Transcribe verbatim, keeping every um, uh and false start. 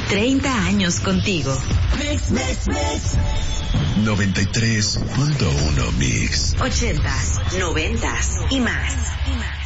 treinta años contigo. Mix, mix, mix. noventa y tres punto uno Mix. ochentas, noventas y más. Y más.